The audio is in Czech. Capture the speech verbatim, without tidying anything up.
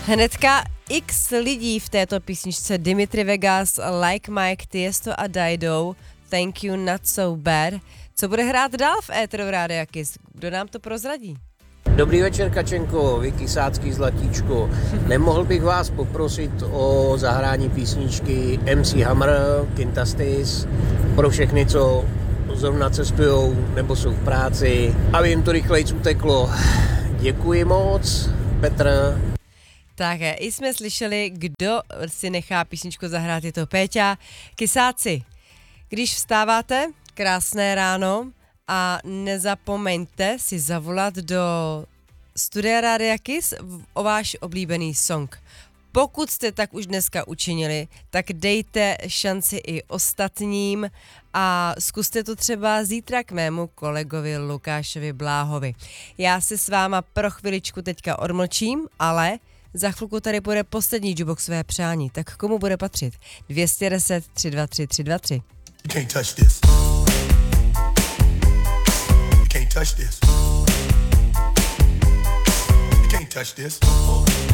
Hnedka x lidí v této písničce: Dimitri Vegas, Like Mike, Tiesto a Dido, Thank You Not So Bad. Co bude hrát dál v éteru Rádia Kiss? Kdo nám to prozradí? Dobrý večer, Kačenko, vy kysácký zlatíčko. Nemohl bych vás poprosit o zahrání písničky M C Hammer, Kintastis, pro všechny, co zrovna cestujou nebo jsou v práci, aby jim to rychlejc uteklo. Děkuji moc, Petr. Tak i jsme slyšeli, kdo si nechá písničku zahrát, je to Péťa. Kysáci, když vstáváte, krásné ráno, a nezapomeňte si zavolat do studia Rádia Kiss o váš oblíbený song. Pokud jste tak už dneska učinili, tak dejte šanci i ostatním a zkuste to třeba zítra k mému kolegovi Lukášovi Bláhovi. Já se s váma pro chviličku teďka odmlčím, ale za chvilku tady bude poslední jukeboxové přání. Tak komu bude patřit? dvě stě deset tři dva tři tři dva tři. You can't touch this. You can't touch this. You can't touch this.